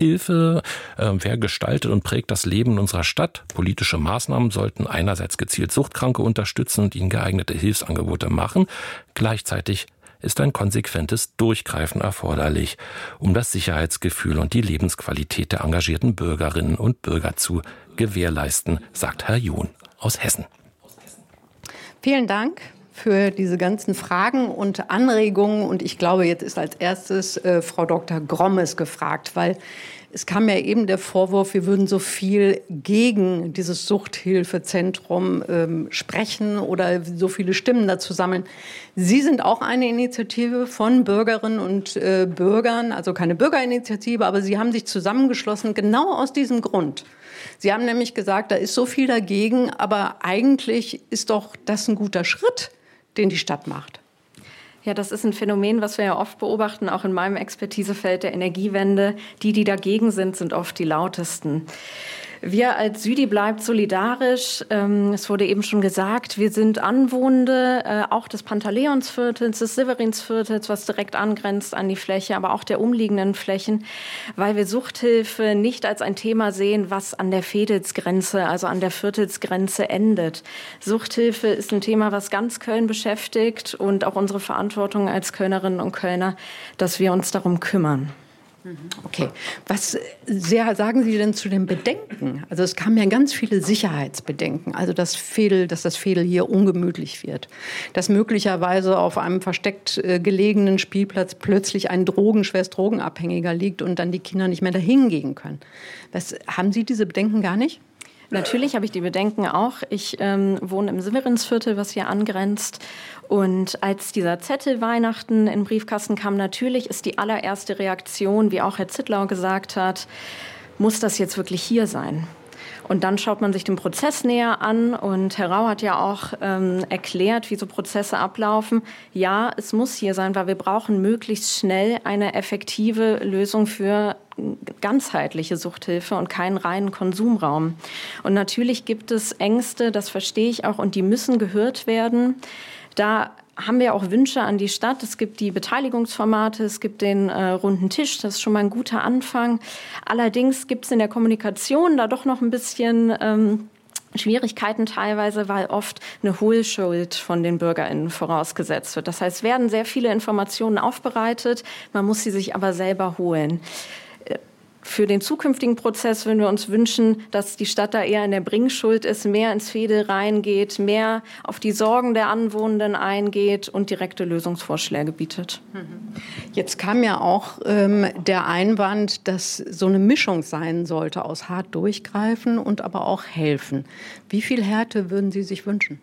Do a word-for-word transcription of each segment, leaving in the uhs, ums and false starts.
Suchthilfe, äh, wer gestaltet und prägt das Leben in unserer Stadt? Politische Maßnahmen sollten einerseits gezielt Suchtkranke unterstützen und ihnen geeignete Hilfsangebote machen. Gleichzeitig ist ein konsequentes Durchgreifen erforderlich, um das Sicherheitsgefühl und die Lebensqualität der engagierten Bürgerinnen und Bürger zu gewährleisten, sagt Herr John aus Hessen. Vielen Dank für diese ganzen Fragen und Anregungen. Und ich glaube, jetzt ist als erstes äh, Frau Doktor Grommes gefragt, weil es kam ja eben der Vorwurf, wir würden so viel gegen dieses Suchthilfezentrum ähm, sprechen oder so viele Stimmen dazu sammeln. Sie sind auch eine Initiative von Bürgerinnen und äh, Bürgern, also keine Bürgerinitiative, aber Sie haben sich zusammengeschlossen, genau aus diesem Grund. Sie haben nämlich gesagt, da ist so viel dagegen, aber eigentlich ist doch das ein guter Schritt, den die Stadt macht. Ja, das ist ein Phänomen, was wir ja oft beobachten, auch in meinem Expertisefeld der Energiewende. Die, die dagegen sind, sind oft die lautesten. Wir als Südi bleibt solidarisch. Ähm, es wurde eben schon gesagt, wir sind Anwohnende äh, auch des Pantaleonsviertels, des Severinsviertels, was direkt angrenzt an die Fläche, aber auch der umliegenden Flächen, weil wir Suchthilfe nicht als ein Thema sehen, was an der Veedelsgrenze, also an der Viertelsgrenze endet. Suchthilfe ist ein Thema, was ganz Köln beschäftigt und auch unsere Verantwortung als Kölnerinnen und Kölner, dass wir uns darum kümmern. Okay. Was sehr, sagen Sie denn zu den Bedenken? Also es kamen ja ganz viele Sicherheitsbedenken. Also dass, Veedel, dass das Veedel hier ungemütlich wird. Dass möglicherweise auf einem versteckt äh, gelegenen Spielplatz plötzlich ein drogenschwerst Drogenabhängiger liegt und dann die Kinder nicht mehr dahin gehen können. Was, haben Sie diese Bedenken gar nicht? Natürlich habe ich die Bedenken auch. Ich ähm, wohne im Severinsviertel, was hier angrenzt. Und als dieser Zettel Weihnachten in den Briefkasten kam, natürlich ist die allererste Reaktion, wie auch Herr Zittlau gesagt hat, muss das jetzt wirklich hier sein? Und dann schaut man sich den Prozess näher an und Herr Rau hat ja auch ähm, erklärt, wie so Prozesse ablaufen. Ja, es muss hier sein, weil wir brauchen möglichst schnell eine effektive Lösung für ganzheitliche Suchthilfe und keinen reinen Konsumraum. Und natürlich gibt es Ängste, das verstehe ich auch, und die müssen gehört werden. Da haben wir auch Wünsche an die Stadt. Es gibt die Beteiligungsformate, es gibt den äh, runden Tisch, das ist schon mal ein guter Anfang. Allerdings gibt es in der Kommunikation da doch noch ein bisschen ähm, Schwierigkeiten teilweise, weil oft eine Hohlschuld von den BürgerInnen vorausgesetzt wird. Das heißt, es werden sehr viele Informationen aufbereitet, man muss sie sich aber selber holen. Für den zukünftigen Prozess würden wir uns wünschen, dass die Stadt da eher in der Bringschuld ist, mehr ins Veedel reingeht, mehr auf die Sorgen der Anwohnenden eingeht und direkte Lösungsvorschläge bietet. Jetzt kam ja auch ähm, der Einwand, dass so eine Mischung sein sollte aus hart durchgreifen und aber auch helfen. Wie viel Härte würden Sie sich wünschen?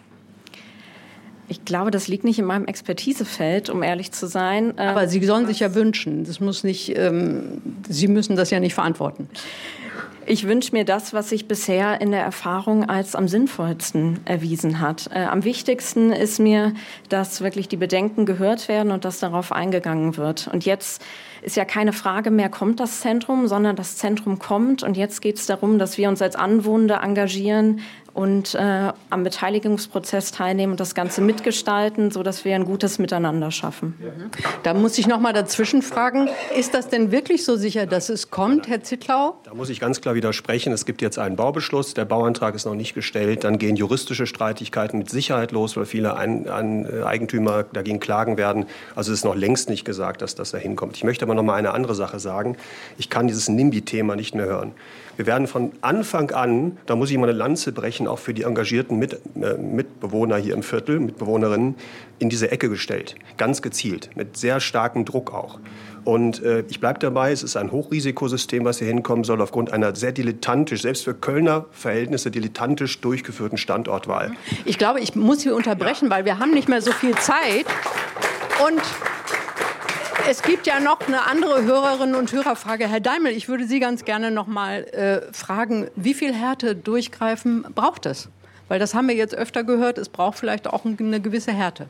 Ich glaube, das liegt nicht in meinem Expertisefeld, um ehrlich zu sein. Aber Sie sollen sich ja wünschen. Das muss nicht, ähm, Sie müssen das ja nicht verantworten. Ich wünsche mir das, was sich bisher in der Erfahrung als am sinnvollsten erwiesen hat. Äh, am wichtigsten ist mir, dass wirklich die Bedenken gehört werden und dass darauf eingegangen wird. Und jetzt ist ja keine Frage mehr, kommt das Zentrum, sondern das Zentrum kommt. Und jetzt geht es darum, dass wir uns als Anwohner engagieren und äh, am Beteiligungsprozess teilnehmen und das Ganze mitgestalten, sodass wir ein gutes Miteinander schaffen. Da muss ich noch mal dazwischen fragen, ist das denn wirklich so sicher, dass es kommt, Herr Zittlau? Da muss ich ganz klar widersprechen. Es gibt jetzt einen Baubeschluss, der Bauantrag ist noch nicht gestellt. Dann gehen juristische Streitigkeiten mit Sicherheit los, weil viele ein, ein Eigentümer dagegen klagen werden. Also es ist noch längst nicht gesagt, dass das da hinkommt. Ich möchte aber noch mal eine andere Sache sagen. Ich kann dieses NIMBY-Thema nicht mehr hören. Wir werden von Anfang an, da muss ich mal eine Lanze brechen, auch für die engagierten Mit, äh, Mitbewohner hier im Viertel, Mitbewohnerinnen, in diese Ecke gestellt. Ganz gezielt, mit sehr starkem Druck auch. Und äh, ich bleibe dabei, es ist ein Hochrisikosystem, was hier hinkommen soll, aufgrund einer sehr dilettantisch, selbst für Kölner Verhältnisse, dilettantisch durchgeführten Standortwahl. Ich glaube, ich muss Sie unterbrechen, weil wir haben nicht mehr so viel Zeit. Und es gibt ja noch eine andere Hörerinnen- und Hörerfrage. Herr Deimel, ich würde Sie ganz gerne noch mal äh, fragen, wie viel Härte durchgreifen braucht es? Weil das haben wir jetzt öfter gehört, es braucht vielleicht auch eine gewisse Härte.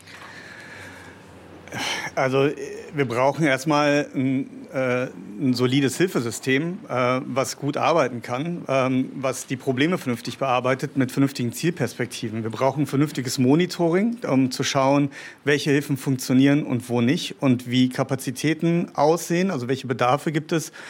Also wir brauchen erstmal ein, äh, ein solides Hilfesystem, äh, was gut arbeiten kann, ähm, was die Probleme vernünftig bearbeitet mit vernünftigen Zielperspektiven. Wir brauchen vernünftiges Monitoring, um zu schauen, welche Hilfen funktionieren und wo nicht und wie Kapazitäten aussehen, also welche Bedarfe gibt es.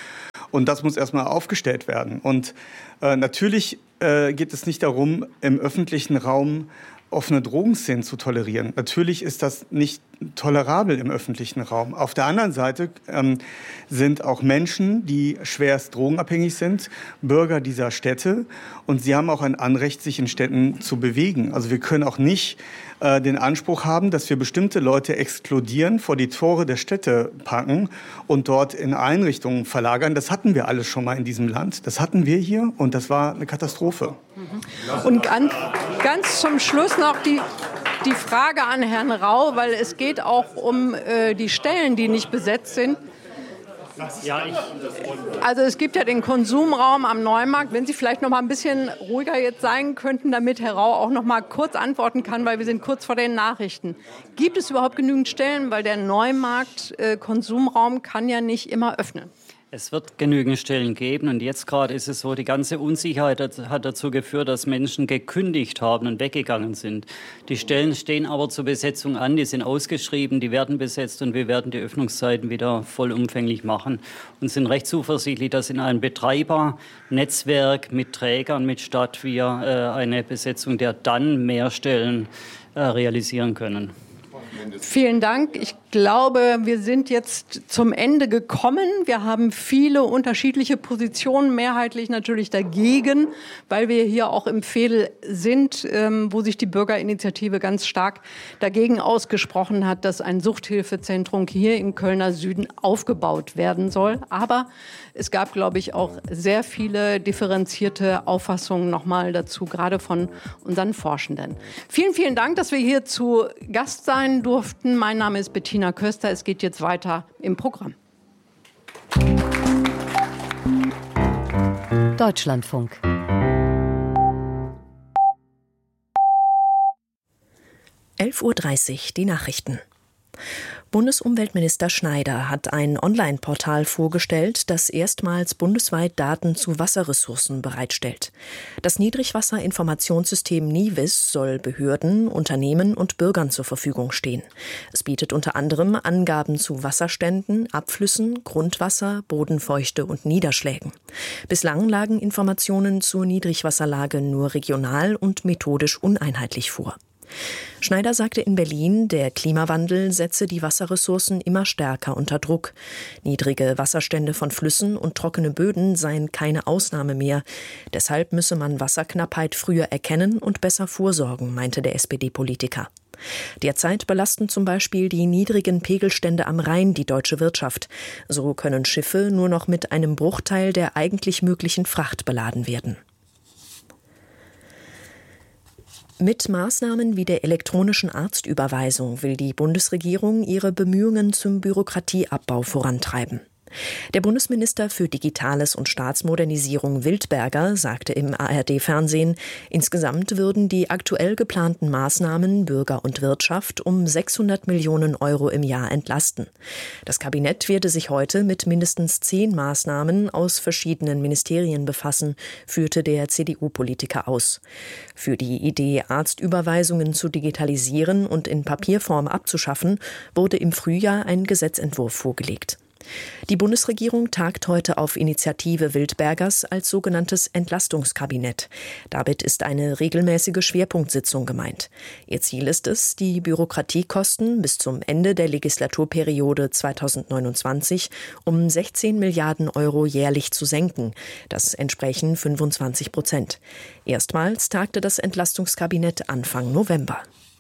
Und das muss erstmal aufgestellt werden. Und äh, natürlich äh, geht es nicht darum, im öffentlichen Raum offene Drogenszenen zu tolerieren. Natürlich ist das nicht tolerabel im öffentlichen Raum. Auf der anderen Seite ähm, sind auch Menschen, die schwerst drogenabhängig sind, Bürger dieser Städte. Und sie haben auch ein Anrecht, sich in Städten zu bewegen. Also wir können auch nicht äh, den Anspruch haben, dass wir bestimmte Leute exkludieren, vor die Tore der Städte packen und dort in Einrichtungen verlagern. Das hatten wir alles schon mal in diesem Land. Das hatten wir hier und das war eine Katastrophe. Und ganz, ganz zum Schluss noch die, die Frage an Herrn Rau, weil es geht auch um äh, die Stellen, die nicht besetzt sind. Ja, ich also es gibt ja den Konsumraum am Neumarkt. Wenn Sie vielleicht noch mal ein bisschen ruhiger jetzt sein könnten, damit Herr Rau auch noch mal kurz antworten kann, weil wir sind kurz vor den Nachrichten. Gibt es überhaupt genügend Stellen? Weil der Neumarkt äh, Konsumraum kann ja nicht immer öffnen. Es wird genügend Stellen geben und jetzt gerade ist es so, die ganze Unsicherheit hat dazu geführt, dass Menschen gekündigt haben und weggegangen sind. Die Stellen stehen aber zur Besetzung an, die sind ausgeschrieben, die werden besetzt und wir werden die Öffnungszeiten wieder vollumfänglich machen und sind recht zuversichtlich, dass in einem Betreibernetzwerk mit Trägern, mit Stadt wir äh, eine Besetzung der dann mehr Stellen äh, realisieren können. Vielen Dank. Ich glaube, wir sind jetzt zum Ende gekommen. Wir haben viele unterschiedliche Positionen, mehrheitlich natürlich dagegen, weil wir hier auch im Veedel sind, ähm, wo sich die Bürgerinitiative ganz stark dagegen ausgesprochen hat, dass ein Suchthilfezentrum hier im Kölner Süden aufgebaut werden soll. Aber es gab, glaube ich, auch sehr viele differenzierte Auffassungen nochmal dazu, gerade von unseren Forschenden. Vielen, vielen Dank, dass wir hier zu Gast sein durften. Mein Name ist Bettina Köster. Es geht jetzt weiter im Programm. Deutschlandfunk. elf Uhr dreißig, die Nachrichten. Bundesumweltminister Schneider hat ein Online-Portal vorgestellt, das erstmals bundesweit Daten zu Wasserressourcen bereitstellt. Das Niedrigwasserinformationssystem NIWIS soll Behörden, Unternehmen und Bürgern zur Verfügung stehen. Es bietet unter anderem Angaben zu Wasserständen, Abflüssen, Grundwasser, Bodenfeuchte und Niederschlägen. Bislang lagen Informationen zur Niedrigwasserlage nur regional und methodisch uneinheitlich vor. Schneider sagte in Berlin, der Klimawandel setze die Wasserressourcen immer stärker unter Druck. Niedrige Wasserstände von Flüssen und trockene Böden seien keine Ausnahme mehr. Deshalb müsse man Wasserknappheit früher erkennen und besser vorsorgen, meinte der S P D-Politiker. Derzeit belasten zum Beispiel die niedrigen Pegelstände am Rhein die deutsche Wirtschaft. So können Schiffe nur noch mit einem Bruchteil der eigentlich möglichen Fracht beladen werden. Mit Maßnahmen wie der elektronischen Arztüberweisung will die Bundesregierung ihre Bemühungen zum Bürokratieabbau vorantreiben. Der Bundesminister für Digitales und Staatsmodernisierung Wildberger sagte im A R D-Fernsehen, insgesamt würden die aktuell geplanten Maßnahmen Bürger und Wirtschaft um sechshundert Millionen Euro im Jahr entlasten. Das Kabinett werde sich heute mit mindestens zehn Maßnahmen aus verschiedenen Ministerien befassen, führte der C D U-Politiker aus. Für die Idee, Arztüberweisungen zu digitalisieren und in Papierform abzuschaffen, wurde im Frühjahr ein Gesetzentwurf vorgelegt. Die Bundesregierung tagt heute auf Initiative Wildbergers als sogenanntes Entlastungskabinett. Damit ist eine regelmäßige Schwerpunktsitzung gemeint. Ihr Ziel ist es, die Bürokratiekosten bis zum Ende der Legislaturperiode zweitausendneunundzwanzig um sechzehn Milliarden Euro jährlich zu senken. Das entsprechen fünfundzwanzig Prozent. Erstmals tagte das Entlastungskabinett Anfang November.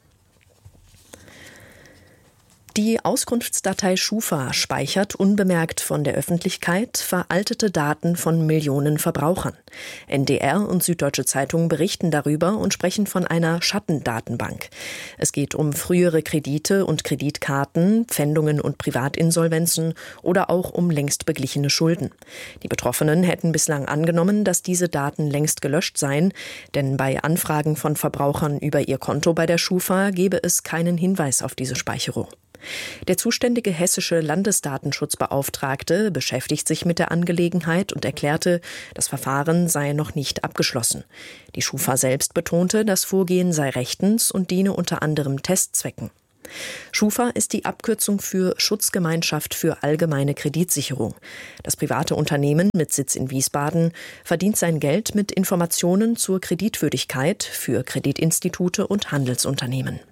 Die Auskunftsdatei Schufa speichert unbemerkt von der Öffentlichkeit veraltete Daten von Millionen Verbrauchern. N D R und Süddeutsche Zeitung berichten darüber und sprechen von einer Schattendatenbank. Es geht um frühere Kredite und Kreditkarten, Pfändungen und Privatinsolvenzen oder auch um längst beglichene Schulden. Die Betroffenen hätten bislang angenommen, dass diese Daten längst gelöscht seien, denn bei Anfragen von Verbrauchern über ihr Konto bei der Schufa gebe es keinen Hinweis auf diese Speicherung. Der zuständige hessische Landesdatenschutzbeauftragte beschäftigt sich mit der Angelegenheit und erklärte, das Verfahren sei noch nicht abgeschlossen. Die Schufa selbst betonte, das Vorgehen sei rechtens und diene unter anderem Testzwecken. Schufa ist die Abkürzung für Schutzgemeinschaft für allgemeine Kreditsicherung. Das private Unternehmen mit Sitz in Wiesbaden verdient sein Geld mit Informationen zur Kreditwürdigkeit für Kreditinstitute und Handelsunternehmen.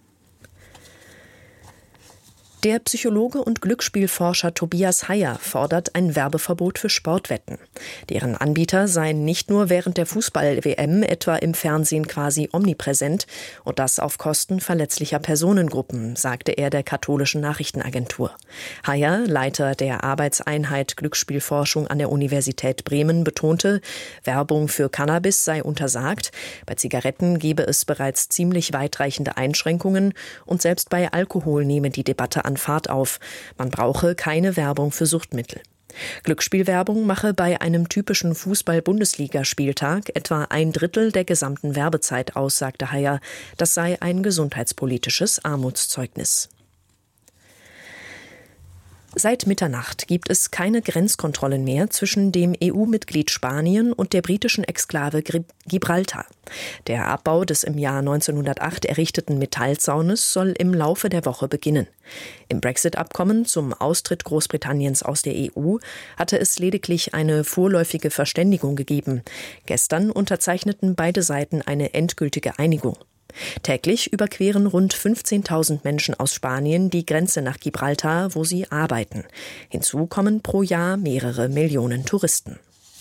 Der Psychologe und Glücksspielforscher Tobias Heyer fordert ein Werbeverbot für Sportwetten. Deren Anbieter seien nicht nur während der Fußball-W M etwa im Fernsehen quasi omnipräsent und das auf Kosten verletzlicher Personengruppen, sagte er der katholischen Nachrichtenagentur. Heyer, Leiter der Arbeitseinheit Glücksspielforschung an der Universität Bremen, betonte, Werbung für Cannabis sei untersagt, bei Zigaretten gebe es bereits ziemlich weitreichende Einschränkungen und selbst bei Alkohol nehme die Debatte an Fahrt auf. Man brauche keine Werbung für Suchtmittel. Glücksspielwerbung mache bei einem typischen Fußball-Bundesligaspieltag etwa ein Drittel der gesamten Werbezeit aus, sagte Heyer. Das sei ein gesundheitspolitisches Armutszeugnis. Seit Mitternacht gibt es keine Grenzkontrollen mehr zwischen dem E U-Mitglied Spanien und der britischen Exklave Gibraltar. Der Abbau des im Jahr neunzehnhundertacht errichteten Metallzaunes soll im Laufe der Woche beginnen. Im Brexit-Abkommen zum Austritt Großbritanniens aus der E U hatte es lediglich eine vorläufige Verständigung gegeben. Gestern unterzeichneten beide Seiten eine endgültige Einigung. Täglich überqueren rund fünfzehntausend Menschen aus Spanien die Grenze nach Gibraltar, wo sie arbeiten. Hinzu kommen pro Jahr mehrere Millionen Touristen.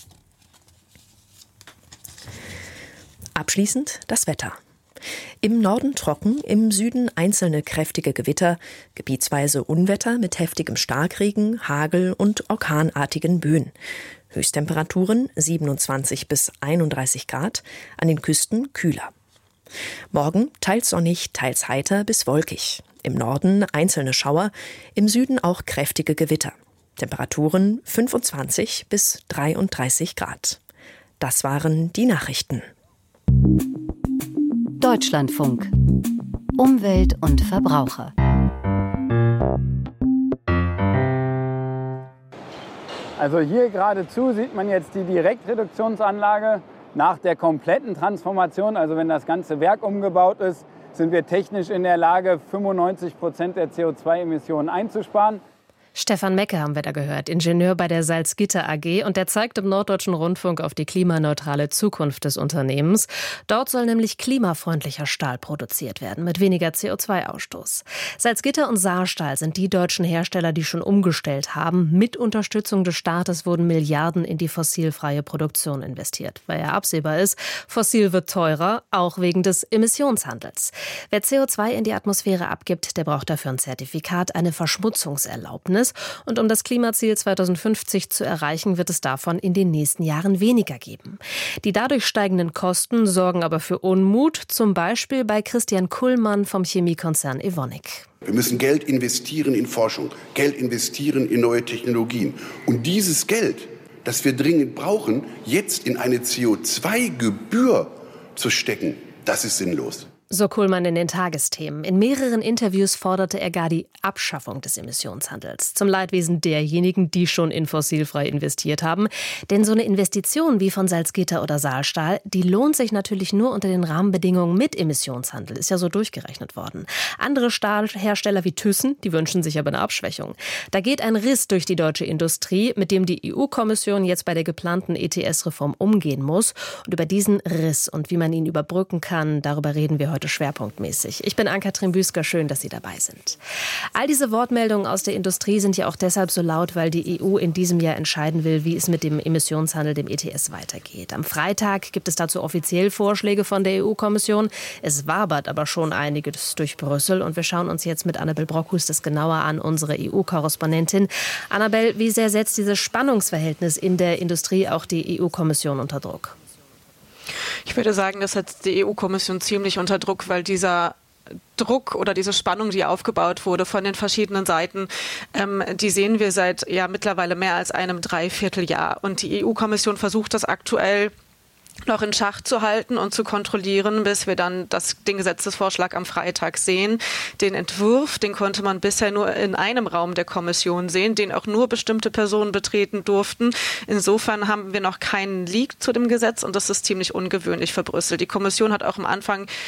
Abschließend das Wetter. Im Norden trocken, im Süden einzelne kräftige Gewitter, gebietsweise Unwetter mit heftigem Starkregen, Hagel und orkanartigen Böen. Höchsttemperaturen siebenundzwanzig bis einunddreißig Grad, an den Küsten kühler. Morgen teils sonnig, teils heiter bis wolkig. Im Norden einzelne Schauer, im Süden auch kräftige Gewitter. Temperaturen fünfundzwanzig bis dreiunddreißig Grad. Das waren die Nachrichten. Deutschlandfunk. Umwelt und Verbraucher. Also hier geradezu sieht man jetzt die Direktreduktionsanlage. Nach der kompletten Transformation, also wenn das ganze Werk umgebaut ist, sind wir technisch in der Lage, fünfundneunzig Prozent der C O zwei Emissionen einzusparen. Stefan Mecke haben wir da gehört, Ingenieur bei der Salzgitter A G, und der zeigt im Norddeutschen Rundfunk auf die klimaneutrale Zukunft des Unternehmens. Dort soll nämlich klimafreundlicher Stahl produziert werden, mit weniger C O zwei Ausstoß. Salzgitter und Saarstahl sind die deutschen Hersteller, die schon umgestellt haben. Mit Unterstützung des Staates wurden Milliarden in die fossilfreie Produktion investiert, weil ja absehbar ist, fossil wird teurer, auch wegen des Emissionshandels. Wer C O zwei in die Atmosphäre abgibt, der braucht dafür ein Zertifikat, eine Verschmutzungserlaubnis. Und um das Klimaziel zweitausendfünfzig zu erreichen, wird es davon in den nächsten Jahren weniger geben. Die dadurch steigenden Kosten sorgen aber für Unmut, zum Beispiel bei Christian Kullmann vom Chemiekonzern Evonik. Wir müssen Geld investieren in Forschung, Geld investieren in neue Technologien. Und dieses Geld, das wir dringend brauchen, jetzt in eine C O zwei Gebühr zu stecken, das ist sinnlos. So Kullmann in den Tagesthemen. In mehreren Interviews forderte er gar die Abschaffung des Emissionshandels. Zum Leidwesen derjenigen, die schon in fossilfrei investiert haben. Denn so eine Investition wie von Salzgitter oder Saarstahl, die lohnt sich natürlich nur unter den Rahmenbedingungen mit Emissionshandel. Ist ja so durchgerechnet worden. Andere Stahlhersteller wie Thyssen, die wünschen sich aber eine Abschwächung. Da geht ein Riss durch die deutsche Industrie, mit dem die E U-Kommission jetzt bei der geplanten E T S-Reform umgehen muss. Und über diesen Riss und wie man ihn überbrücken kann, darüber reden wir heute schwerpunktmäßig. Ich bin Ann-Kathrin Büsker, schön, dass Sie dabei sind. All diese Wortmeldungen aus der Industrie sind ja auch deshalb so laut, weil die E U in diesem Jahr entscheiden will, wie es mit dem Emissionshandel, dem E T S, weitergeht. Am Freitag gibt es dazu offiziell Vorschläge von der E U-Kommission. Es wabert aber schon einiges durch Brüssel und wir schauen uns jetzt mit Annabel Brockhus das genauer an, unsere E U-Korrespondentin. Annabel, wie sehr setzt dieses Spannungsverhältnis in der Industrie auch die E U-Kommission unter Druck? Ich würde sagen, das setzt die E U-Kommission ziemlich unter Druck, weil dieser Druck oder diese Spannung, die aufgebaut wurde von den verschiedenen Seiten, ähm, die sehen wir seit ja mittlerweile mehr als einem Dreivierteljahr. Und die E U-Kommission versucht das aktuell noch in Schach zu halten und zu kontrollieren, bis wir dann das, den Gesetzesvorschlag am Freitag sehen. Den Entwurf, den konnte man bisher nur in einem Raum der Kommission sehen, den auch nur bestimmte Personen betreten durften. Insofern haben wir noch keinen Leak zu dem Gesetz und das ist ziemlich ungewöhnlich für Brüssel. Die Kommission hat auch am Anfang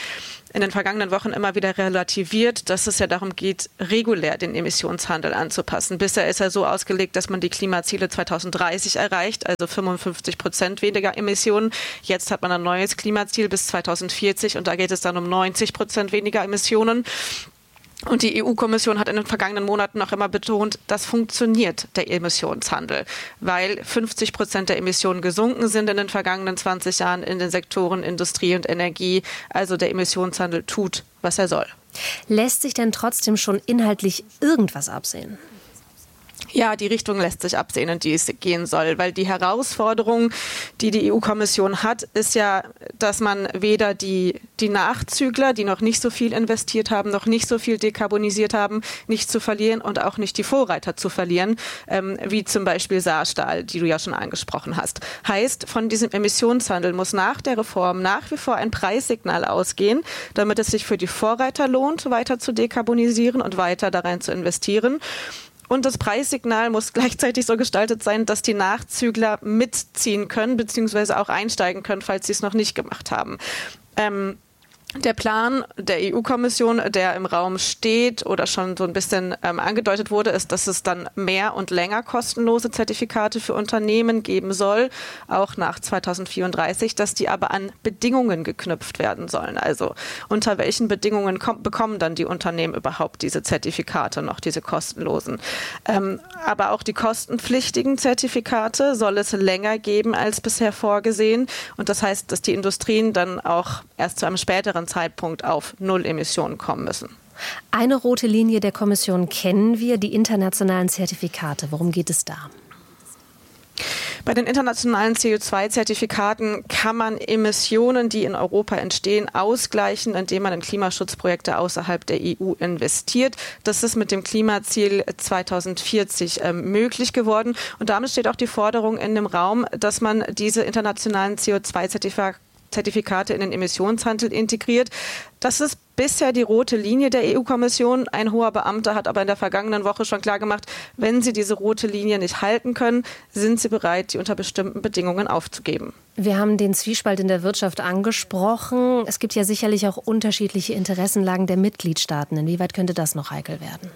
in den vergangenen Wochen immer wieder relativiert, dass es ja darum geht, regulär den Emissionshandel anzupassen. Bisher ist er so ausgelegt, dass man die Klimaziele zweitausenddreißig erreicht, also fünfundfünfzig Prozent weniger Emissionen. Jetzt hat man ein neues Klimaziel bis zweitausendvierzig und da geht es dann um neunzig Prozent weniger Emissionen. Und die E U-Kommission hat in den vergangenen Monaten auch immer betont, das funktioniert, der Emissionshandel, weil fünfzig Prozent der Emissionen gesunken sind in den vergangenen zwanzig Jahren in den Sektoren Industrie und Energie. Also der Emissionshandel tut, was er soll. Lässt sich denn trotzdem schon inhaltlich irgendwas absehen? Ja, die Richtung lässt sich absehen, in die es gehen soll, weil die Herausforderung, die die E U-Kommission hat, ist ja, dass man weder die, die Nachzügler, die noch nicht so viel investiert haben, noch nicht so viel dekarbonisiert haben, nicht zu verlieren und auch nicht die Vorreiter zu verlieren, ähm, wie zum Beispiel Saarstahl, die du ja schon angesprochen hast. Heißt, von diesem Emissionshandel muss nach der Reform nach wie vor ein Preissignal ausgehen, damit es sich für die Vorreiter lohnt, weiter zu dekarbonisieren und weiter darin zu investieren. Und das Preissignal muss gleichzeitig so gestaltet sein, dass die Nachzügler mitziehen können, beziehungsweise auch einsteigen können, falls sie es noch nicht gemacht haben. Ähm, Der Plan der E U-Kommission, der im Raum steht oder schon so ein bisschen ähm, angedeutet wurde, ist, dass es dann mehr und länger kostenlose Zertifikate für Unternehmen geben soll, auch nach zweitausendvierunddreißig, dass die aber an Bedingungen geknüpft werden sollen. Also unter welchen Bedingungen kommt, bekommen dann die Unternehmen überhaupt diese Zertifikate noch, diese kostenlosen. Ähm, aber auch die kostenpflichtigen Zertifikate soll es länger geben als bisher vorgesehen. Und das heißt, dass die Industrien dann auch erst zu einem späteren Zeitpunkt auf Null Emissionen kommen müssen. Eine rote Linie der Kommission kennen wir, die internationalen Zertifikate. Worum geht es da? Bei den internationalen C O zwei Zertifikaten kann man Emissionen, die in Europa entstehen, ausgleichen, indem man in Klimaschutzprojekte außerhalb der E U investiert. Das ist mit dem Klimaziel zweitausendvierzig äh, möglich geworden. Und damit steht auch die Forderung in dem Raum, dass man diese internationalen C O zwei Zertifikate Zertifikate in den Emissionshandel integriert. Das ist bisher die rote Linie der E U-Kommission. Ein hoher Beamter hat aber in der vergangenen Woche schon klargemacht, wenn sie diese rote Linie nicht halten können, sind sie bereit, die unter bestimmten Bedingungen aufzugeben. Wir haben den Zwiespalt in der Wirtschaft angesprochen. Es gibt ja sicherlich auch unterschiedliche Interessenlagen der Mitgliedstaaten. Inwieweit könnte das noch heikel werden?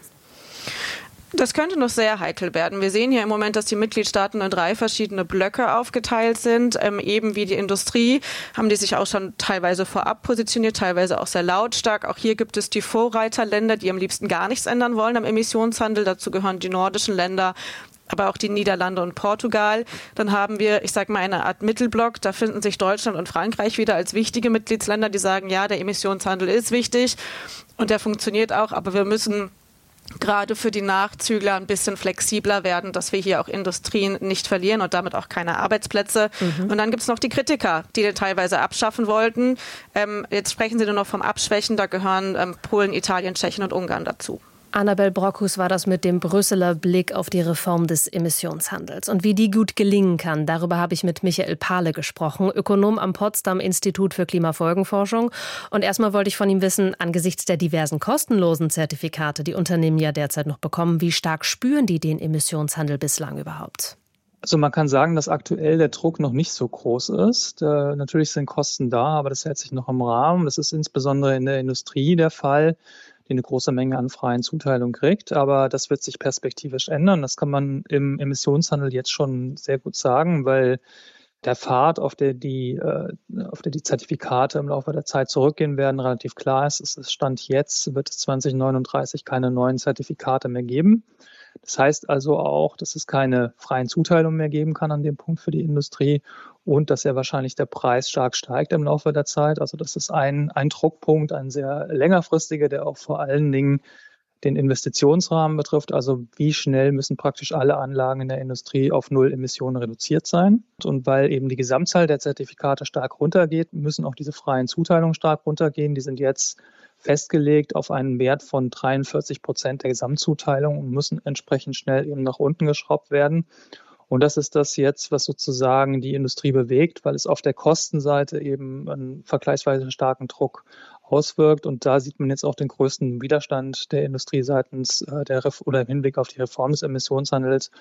Das könnte noch sehr heikel werden. Wir sehen hier im Moment, dass die Mitgliedstaaten in drei verschiedene Blöcke aufgeteilt sind. Ähm, eben wie die Industrie haben die sich auch schon teilweise vorab positioniert, teilweise auch sehr lautstark. Auch hier gibt es die Vorreiterländer, die am liebsten gar nichts ändern wollen am Emissionshandel. Dazu gehören die nordischen Länder, aber auch die Niederlande und Portugal. Dann haben wir, ich sage mal, eine Art Mittelblock. Da finden sich Deutschland und Frankreich wieder als wichtige Mitgliedsländer, die sagen, ja, der Emissionshandel ist wichtig und der funktioniert auch, aber wir müssen gerade für die Nachzügler ein bisschen flexibler werden, dass wir hier auch Industrien nicht verlieren und damit auch keine Arbeitsplätze. Mhm. Und dann gibt es noch die Kritiker, die den teilweise abschaffen wollten. Ähm, jetzt sprechen Sie nur noch vom Abschwächen, da gehören ähm, Polen, Italien, Tschechien und Ungarn dazu. Annabel Brockhus war das mit dem Brüsseler Blick auf die Reform des Emissionshandels. Und wie die gut gelingen kann, darüber habe ich mit Michael Pahle gesprochen, Ökonom am Potsdam Institut für Klimafolgenforschung. Und erstmal wollte ich von ihm wissen, angesichts der diversen kostenlosen Zertifikate, die Unternehmen ja derzeit noch bekommen, wie stark spüren die den Emissionshandel bislang überhaupt? Also man kann sagen, dass aktuell der Druck noch nicht so groß ist. Äh, natürlich sind Kosten da, aber das hält sich noch im Rahmen. Das ist insbesondere in der Industrie der Fall, die eine große Menge an freien Zuteilung kriegt. Aber das wird sich perspektivisch ändern. Das kann man im Emissionshandel jetzt schon sehr gut sagen, weil der Pfad, auf der die, auf der die Zertifikate im Laufe der Zeit zurückgehen werden, relativ klar ist. Es ist Stand jetzt, wird es zwanzig neununddreißig keine neuen Zertifikate mehr geben. Das heißt also auch, dass es keine freien Zuteilungen mehr geben kann an dem Punkt für die Industrie und dass ja wahrscheinlich der Preis stark steigt im Laufe der Zeit. Also das ist ein, ein Druckpunkt, ein sehr längerfristiger, der auch vor allen Dingen den Investitionsrahmen betrifft. Also wie schnell müssen praktisch alle Anlagen in der Industrie auf Null Emissionen reduziert sein. Und weil eben die Gesamtzahl der Zertifikate stark runtergeht, müssen auch diese freien Zuteilungen stark runtergehen. Die sind jetzt festgelegt auf einen Wert von dreiundvierzig Prozent der Gesamtzuteilung und müssen entsprechend schnell eben nach unten geschraubt werden. Und das ist das jetzt, was sozusagen die Industrie bewegt, weil es auf der Kostenseite eben einen vergleichsweise starken Druck auswirkt. Und da sieht man jetzt auch den größten Widerstand der Industrie seitens der Ref- oder im Hinblick auf die Reform des Emissionshandels.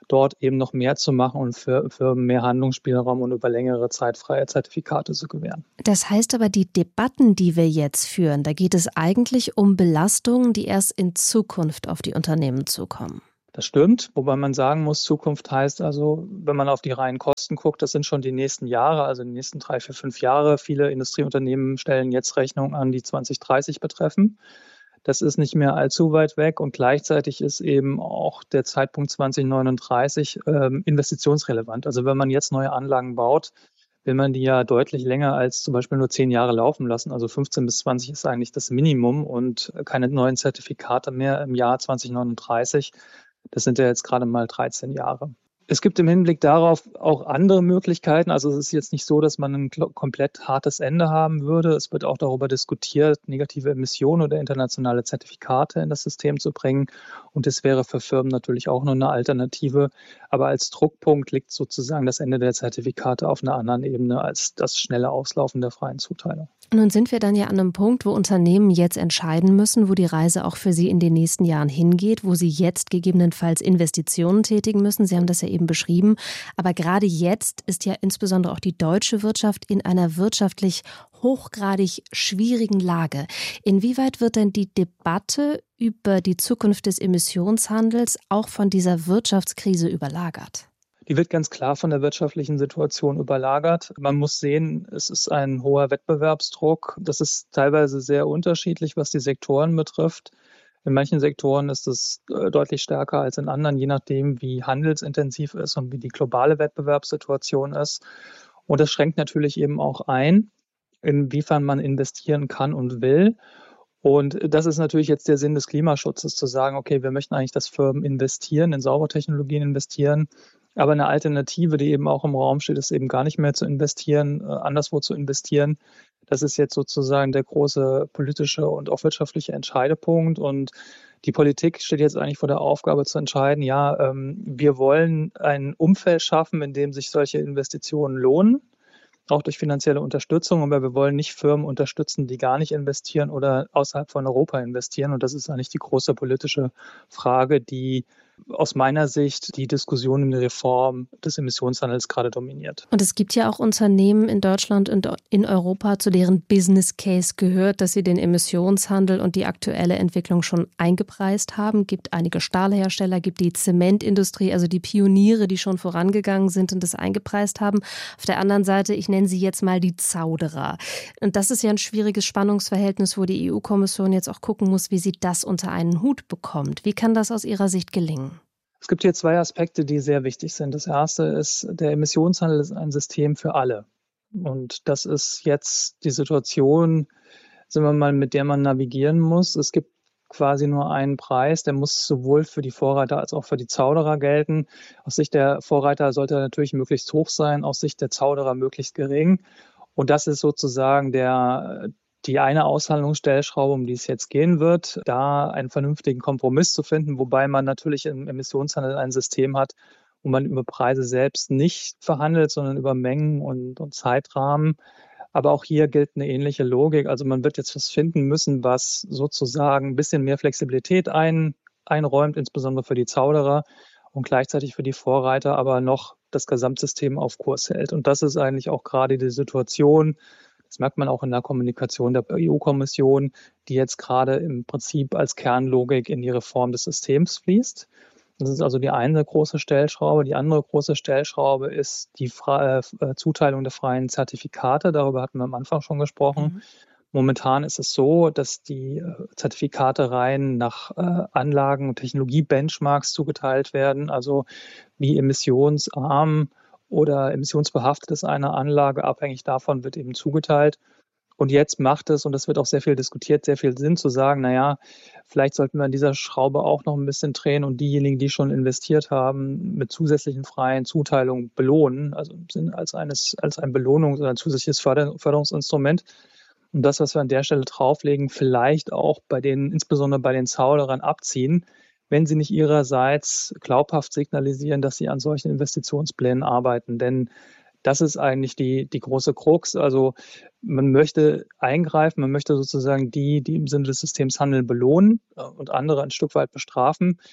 dort eben noch mehr zu machen und für, für mehr Handlungsspielraum und über längere Zeit freie Zertifikate zu gewähren. Das heißt aber, die Debatten, die wir jetzt führen, da geht es eigentlich um Belastungen, die erst in Zukunft auf die Unternehmen zukommen. Das stimmt, wobei man sagen muss, Zukunft heißt also, wenn man auf die reinen Kosten guckt, das sind schon die nächsten Jahre, also die nächsten drei, vier, fünf Jahre. Viele Industrieunternehmen stellen jetzt Rechnungen an, die zwanzig dreißig betreffen. Das ist nicht mehr allzu weit weg und gleichzeitig ist eben auch der Zeitpunkt zwanzig neununddreißig ähm, investitionsrelevant. Also wenn man jetzt neue Anlagen baut, will man die ja deutlich länger als zum Beispiel nur zehn Jahre laufen lassen. Also fünfzehn bis zwanzig ist eigentlich das Minimum und keine neuen Zertifikate mehr im Jahr zwanzig neununddreißig. Das sind ja jetzt gerade mal dreizehn Jahre. Es gibt im Hinblick darauf auch andere Möglichkeiten. Also es ist jetzt nicht so, dass man ein komplett hartes Ende haben würde. Es wird auch darüber diskutiert, negative Emissionen oder internationale Zertifikate in das System zu bringen. Und das wäre für Firmen natürlich auch noch eine Alternative. Aber als Druckpunkt liegt sozusagen das Ende der Zertifikate auf einer anderen Ebene als das schnelle Auslaufen der freien Zuteilung. Nun sind wir dann ja an einem Punkt, wo Unternehmen jetzt entscheiden müssen, wo die Reise auch für sie in den nächsten Jahren hingeht, wo sie jetzt gegebenenfalls Investitionen tätigen müssen. Sie haben das ja eben beschrieben. Aber gerade jetzt ist ja insbesondere auch die deutsche Wirtschaft in einer wirtschaftlich hochgradig schwierigen Lage. Inwieweit wird denn die Debatte über die Zukunft des Emissionshandels auch von dieser Wirtschaftskrise überlagert? Die wird ganz klar von der wirtschaftlichen Situation überlagert. Man muss sehen, es ist ein hoher Wettbewerbsdruck. Das ist teilweise sehr unterschiedlich, was die Sektoren betrifft. In manchen Sektoren ist es deutlich stärker als in anderen, je nachdem, wie handelsintensiv ist und wie die globale Wettbewerbssituation ist. Und das schränkt natürlich eben auch ein, inwiefern man investieren kann und will. Und das ist natürlich jetzt der Sinn des Klimaschutzes, zu sagen, okay, wir möchten eigentlich, dass Firmen investieren, in saubere Technologien investieren. Aber eine Alternative, die eben auch im Raum steht, ist eben gar nicht mehr zu investieren, äh, anderswo zu investieren. Das ist jetzt sozusagen der große politische und auch wirtschaftliche Entscheidepunkt. Und die Politik steht jetzt eigentlich vor der Aufgabe zu entscheiden, ja, ähm, wir wollen ein Umfeld schaffen, in dem sich solche Investitionen lohnen, auch durch finanzielle Unterstützung. Aber wir wollen nicht Firmen unterstützen, die gar nicht investieren oder außerhalb von Europa investieren. Und das ist eigentlich die große politische Frage, die aus meiner Sicht die Diskussion um die Reform des Emissionshandels gerade dominiert. Und es gibt ja auch Unternehmen in Deutschland und in Europa, zu deren Business Case gehört, dass sie den Emissionshandel und die aktuelle Entwicklung schon eingepreist haben. Es gibt einige Stahlhersteller, gibt die Zementindustrie, also die Pioniere, die schon vorangegangen sind und das eingepreist haben. Auf der anderen Seite, ich nenne sie jetzt mal die Zauderer. Und das ist ja ein schwieriges Spannungsverhältnis, wo die E U-Kommission jetzt auch gucken muss, wie sie das unter einen Hut bekommt. Wie kann das aus Ihrer Sicht gelingen? Es gibt hier zwei Aspekte, die sehr wichtig sind. Das erste ist, der Emissionshandel ist ein System für alle. Und das ist jetzt die Situation, sagen wir mal, mit der man navigieren muss. Es gibt quasi nur einen Preis, der muss sowohl für die Vorreiter als auch für die Zauderer gelten. Aus Sicht der Vorreiter sollte er natürlich möglichst hoch sein, aus Sicht der Zauderer möglichst gering. Und das ist sozusagen der die eine Aushandlungsstellschraube, um die es jetzt gehen wird, da einen vernünftigen Kompromiss zu finden, wobei man natürlich im Emissionshandel ein System hat, wo man über Preise selbst nicht verhandelt, sondern über Mengen und, und Zeitrahmen. Aber auch hier gilt eine ähnliche Logik. Also man wird jetzt was finden müssen, was sozusagen ein bisschen mehr Flexibilität ein, einräumt, insbesondere für die Zauderer und gleichzeitig für die Vorreiter, aber noch das Gesamtsystem auf Kurs hält. Und das ist eigentlich auch gerade die Situation. Das merkt man auch in der Kommunikation der E U-Kommission, die jetzt gerade im Prinzip als Kernlogik in die Reform des Systems fließt. Das ist also die eine große Stellschraube. Die andere große Stellschraube ist die Fre- äh, Zuteilung der freien Zertifikate. Darüber hatten wir am Anfang schon gesprochen. Mhm. Momentan ist es so, dass die Zertifikate rein nach äh, Anlagen- und Technologie-Benchmarks zugeteilt werden, also wie emissionsarm oder emissionsbehaftet ist eine Anlage, abhängig davon wird eben zugeteilt. Und jetzt macht es, und das wird auch sehr viel diskutiert, sehr viel Sinn zu sagen, naja, vielleicht sollten wir an dieser Schraube auch noch ein bisschen drehen und diejenigen, die schon investiert haben, mit zusätzlichen freien Zuteilungen belohnen, also im Sinne als, eines, als ein Belohnungs- oder ein zusätzliches Förder- Förderungsinstrument. Und das, was wir an der Stelle drauflegen, vielleicht auch bei den, insbesondere bei den Zauderern abziehen, wenn sie nicht ihrerseits glaubhaft signalisieren, dass sie an solchen Investitionsplänen arbeiten. Denn das ist eigentlich die, die große Krux. Also man möchte eingreifen, man möchte sozusagen die, die im Sinne des Systems handeln, belohnen und andere ein Stück weit bestrafen.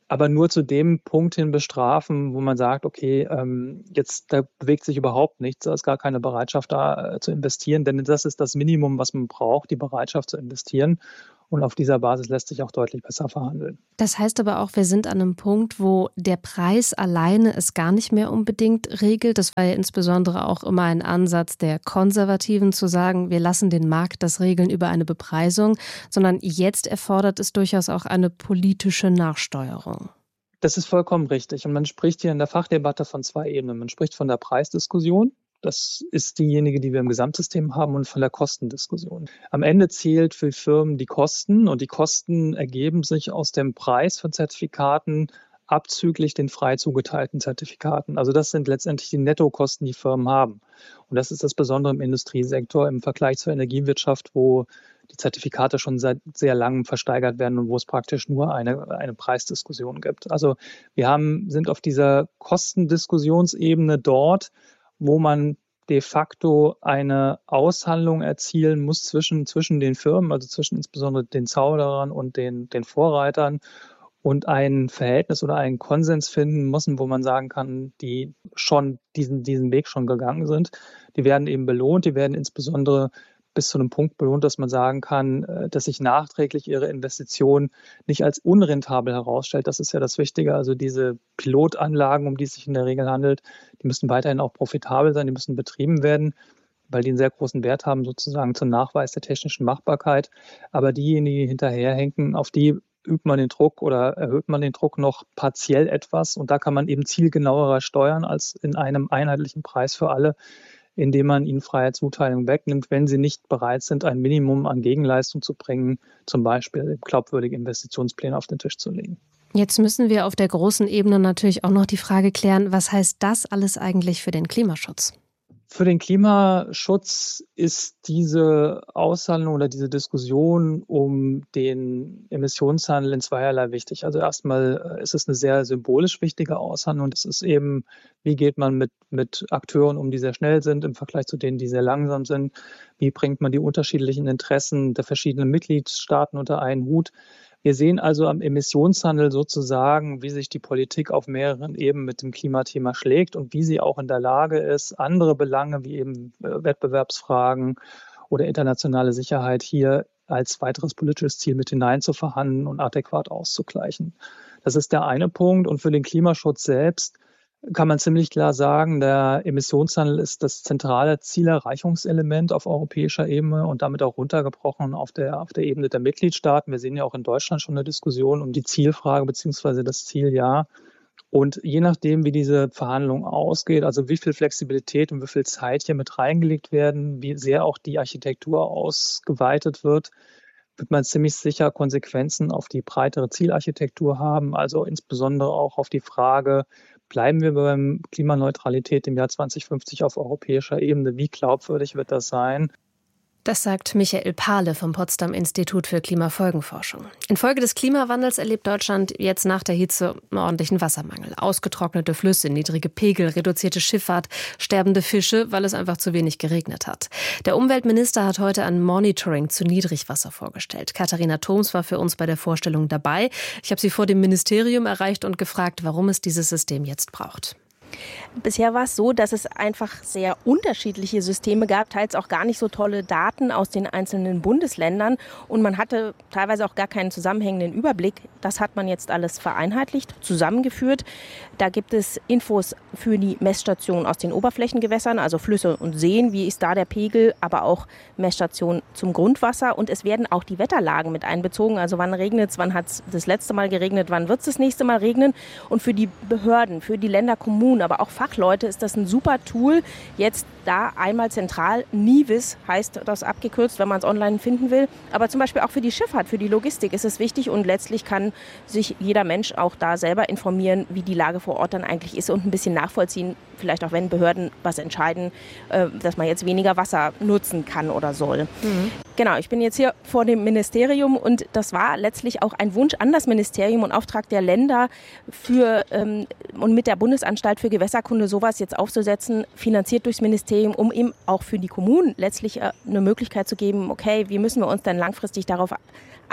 aber nur zu dem Punkt hin bestrafen, wo man sagt, okay, ähm, jetzt da bewegt sich überhaupt nichts, da ist gar keine Bereitschaft da äh, zu investieren, denn das ist das Minimum, was man braucht, die Bereitschaft zu investieren. Und auf dieser Basis lässt sich auch deutlich besser verhandeln. Das heißt aber auch, wir sind an einem Punkt, wo der Preis alleine es gar nicht mehr unbedingt regelt. Das war ja insbesondere auch immer ein Ansatz der Konservativen, zu sagen, wir lassen den Markt das regeln über eine Bepreisung, sondern jetzt erfordert es durchaus auch eine politische Nachsteuerung. Das ist vollkommen richtig. Und man spricht hier in der Fachdebatte von zwei Ebenen. Man spricht von der Preisdiskussion. Das ist diejenige, die wir im Gesamtsystem haben, und von der Kostendiskussion. Am Ende zählt für Firmen die Kosten, und die Kosten ergeben sich aus dem Preis von Zertifikaten abzüglich den frei zugeteilten Zertifikaten. Also das sind letztendlich die Nettokosten, die Firmen haben. Und das ist das Besondere im Industriesektor im Vergleich zur Energiewirtschaft, wo die Zertifikate schon seit sehr langem versteigert werden und wo es praktisch nur eine, eine Preisdiskussion gibt. Also wir haben, sind auf dieser Kostendiskussionsebene dort, wo man de facto eine Aushandlung erzielen muss zwischen, zwischen den Firmen, also zwischen insbesondere den Zauberern und den, den Vorreitern, und ein Verhältnis oder einen Konsens finden müssen, wo man sagen kann, die schon diesen, diesen Weg schon gegangen sind. Die werden eben belohnt, die werden insbesondere bis zu einem Punkt belohnt, dass man sagen kann, dass sich nachträglich ihre Investition nicht als unrentabel herausstellt. Das ist ja das Wichtige. Also diese Pilotanlagen, um die es sich in der Regel handelt, die müssen weiterhin auch profitabel sein, die müssen betrieben werden, weil die einen sehr großen Wert haben, sozusagen zum Nachweis der technischen Machbarkeit. Aber diejenigen, die hinterherhinken, auf die übt man den Druck oder erhöht man den Druck noch partiell etwas. Und da kann man eben zielgenauerer steuern als in einem einheitlichen Preis für alle, indem man ihnen freie Zuteilung wegnimmt, wenn sie nicht bereit sind, ein Minimum an Gegenleistung zu bringen, zum Beispiel glaubwürdige Investitionspläne auf den Tisch zu legen. Jetzt müssen wir auf der großen Ebene natürlich auch noch die Frage klären, was heißt das alles eigentlich für den Klimaschutz? Für den Klimaschutz ist diese Aushandlung oder diese Diskussion um den Emissionshandel in zweierlei wichtig. Also erstmal ist es eine sehr symbolisch wichtige Aushandlung. Das ist eben, wie geht man mit, mit Akteuren um, die sehr schnell sind im Vergleich zu denen, die sehr langsam sind? Wie bringt man die unterschiedlichen Interessen der verschiedenen Mitgliedstaaten unter einen Hut? Wir sehen also am Emissionshandel sozusagen, wie sich die Politik auf mehreren Ebenen mit dem Klimathema schlägt und wie sie auch in der Lage ist, andere Belange wie eben Wettbewerbsfragen oder internationale Sicherheit hier als weiteres politisches Ziel mit hinein zu verhandeln und adäquat auszugleichen. Das ist der eine Punkt. Und für den Klimaschutz selbst kann man ziemlich klar sagen, der Emissionshandel ist das zentrale Zielerreichungselement auf europäischer Ebene und damit auch runtergebrochen auf der, auf der Ebene der Mitgliedstaaten. Wir sehen ja auch in Deutschland schon eine Diskussion um die Zielfrage bzw. das Zieljahr. Und je nachdem, wie diese Verhandlung ausgeht, also wie viel Flexibilität und wie viel Zeit hier mit reingelegt werden, wie sehr auch die Architektur ausgeweitet wird, wird man ziemlich sicher Konsequenzen auf die breitere Zielarchitektur haben, also insbesondere auch auf die Frage, bleiben wir beim Klimaneutralität im Jahr zwanzig fünfzig auf europäischer Ebene? Wie glaubwürdig wird das sein? Das sagt Michael Pahle vom Potsdam Institut für Klimafolgenforschung. Infolge des Klimawandels erlebt Deutschland jetzt nach der Hitze einen ordentlichen Wassermangel. Ausgetrocknete Flüsse, niedrige Pegel, reduzierte Schifffahrt, sterbende Fische, weil es einfach zu wenig geregnet hat. Der Umweltminister hat heute ein Monitoring zu Niedrigwasser vorgestellt. Katharina Thoms war für uns bei der Vorstellung dabei. Ich habe sie vor dem Ministerium erreicht und gefragt, warum es dieses System jetzt braucht. Bisher war es so, dass es einfach sehr unterschiedliche Systeme gab, teils auch gar nicht so tolle Daten aus den einzelnen Bundesländern und man hatte teilweise auch gar keinen zusammenhängenden Überblick. Das hat man jetzt alles vereinheitlicht, zusammengeführt. Da gibt es Infos für die Messstationen aus den Oberflächengewässern, also Flüsse und Seen, wie ist da der Pegel, aber auch Messstationen zum Grundwasser und es werden auch die Wetterlagen mit einbezogen, also wann regnet es, wann hat es das letzte Mal geregnet, wann wird es das nächste Mal regnen und für die Behörden, für die Länder, Kommunen, aber auch Fachleute ist das ein super Tool. Jetzt da einmal zentral, NIWIS heißt das abgekürzt, wenn man es online finden will. Aber zum Beispiel auch für die Schifffahrt, für die Logistik ist es wichtig und letztlich kann sich jeder Mensch auch da selber informieren, wie die Lage vor Ort dann eigentlich ist und ein bisschen nachvollziehen, vielleicht auch wenn Behörden was entscheiden, dass man jetzt weniger Wasser nutzen kann oder soll. Mhm. Genau, ich bin jetzt hier vor dem Ministerium und das war letztlich auch ein Wunsch an das Ministerium und Auftrag der Länder für ähm, und mit der Bundesanstalt für Gewässerkunde sowas jetzt aufzusetzen, finanziert durchs Ministerium, um eben auch für die Kommunen letztlich äh, eine Möglichkeit zu geben, okay, wie müssen wir uns denn langfristig darauf ein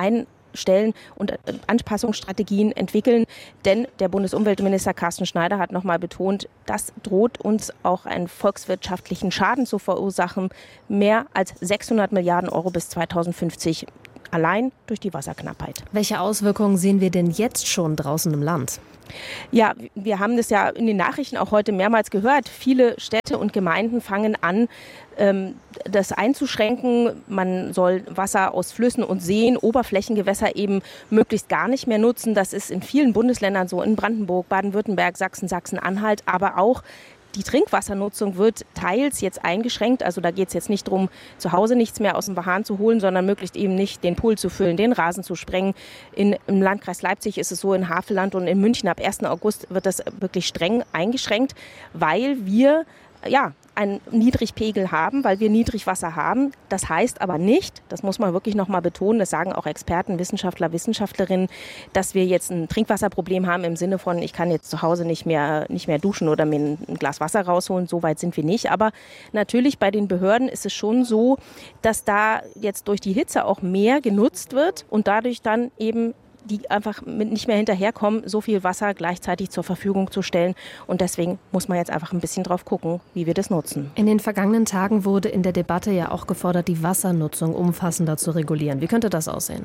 stellen und Anpassungsstrategien entwickeln. Denn der Bundesumweltminister Carsten Schneider hat nochmal betont, das droht uns auch einen volkswirtschaftlichen Schaden zu verursachen. Mehr als sechshundert Milliarden Euro bis zweitausendfünfzig. Allein durch die Wasserknappheit. Welche Auswirkungen sehen wir denn jetzt schon draußen im Land? Ja, wir haben das ja in den Nachrichten auch heute mehrmals gehört. Viele Städte und Gemeinden fangen an, das einzuschränken. Man soll Wasser aus Flüssen und Seen, Oberflächengewässer eben möglichst gar nicht mehr nutzen. Das ist in vielen Bundesländern so, in Brandenburg, Baden-Württemberg, Sachsen, Sachsen-Anhalt, aber auch die Trinkwassernutzung wird teils jetzt eingeschränkt. Also da geht es jetzt nicht darum, zu Hause nichts mehr aus dem Hahn zu holen, sondern möglichst eben nicht den Pool zu füllen, den Rasen zu sprengen. In, im Landkreis Leipzig ist es so, in Havelland und in München ab ersten August wird das wirklich streng eingeschränkt, weil wir ja einen Niedrigpegel haben, weil wir Niedrigwasser haben. Das heißt aber nicht, das muss man wirklich noch mal betonen, das sagen auch Experten, Wissenschaftler, Wissenschaftlerinnen, dass wir jetzt ein Trinkwasserproblem haben im Sinne von, ich kann jetzt zu Hause nicht mehr, nicht mehr duschen oder mir ein, ein Glas Wasser rausholen. So weit sind wir nicht. Aber natürlich bei den Behörden ist es schon so, dass da jetzt durch die Hitze auch mehr genutzt wird und dadurch dann eben die einfach nicht mehr hinterherkommen, so viel Wasser gleichzeitig zur Verfügung zu stellen. Und deswegen muss man jetzt einfach ein bisschen drauf gucken, wie wir das nutzen. In den vergangenen Tagen wurde in der Debatte ja auch gefordert, die Wassernutzung umfassender zu regulieren. Wie könnte das aussehen?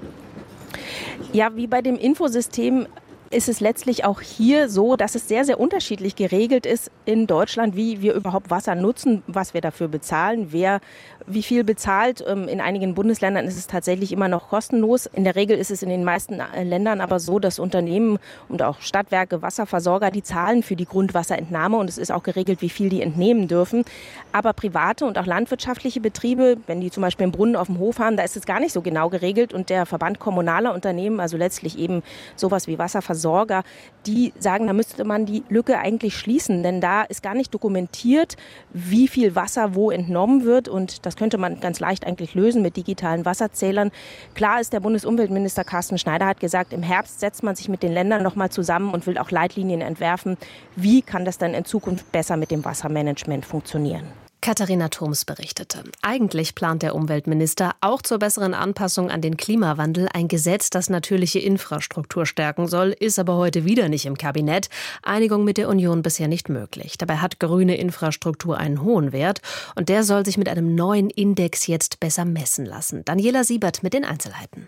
Ja, wie bei dem Infosystem ist es letztlich auch hier so, dass es sehr, sehr unterschiedlich geregelt ist in Deutschland, wie wir überhaupt Wasser nutzen, was wir dafür bezahlen, wer wie viel bezahlt. In einigen Bundesländern ist es tatsächlich immer noch kostenlos. In der Regel ist es in den meisten Ländern aber so, dass Unternehmen und auch Stadtwerke, Wasserversorger, die zahlen für die Grundwasserentnahme und es ist auch geregelt, wie viel die entnehmen dürfen. Aber private und auch landwirtschaftliche Betriebe, wenn die zum Beispiel einen Brunnen auf dem Hof haben, da ist es gar nicht so genau geregelt und der Verband kommunaler Unternehmen, also letztlich eben sowas wie Wasserversorger, die sagen, da müsste man die Lücke eigentlich schließen, denn da ist gar nicht dokumentiert, wie viel Wasser wo entnommen wird und das könnte man ganz leicht eigentlich lösen mit digitalen Wasserzählern. Klar ist, der Bundesumweltminister Carsten Schneider hat gesagt, im Herbst setzt man sich mit den Ländern noch mal zusammen und will auch Leitlinien entwerfen. Wie kann das dann in Zukunft besser mit dem Wassermanagement funktionieren? Katharina Thoms berichtete. Eigentlich plant der Umweltminister auch zur besseren Anpassung an den Klimawandel ein Gesetz, das natürliche Infrastruktur stärken soll, ist aber heute wieder nicht im Kabinett. Einigung mit der Union bisher nicht möglich. Dabei hat grüne Infrastruktur einen hohen Wert und der soll sich mit einem neuen Index jetzt besser messen lassen. Daniela Siebert mit den Einzelheiten.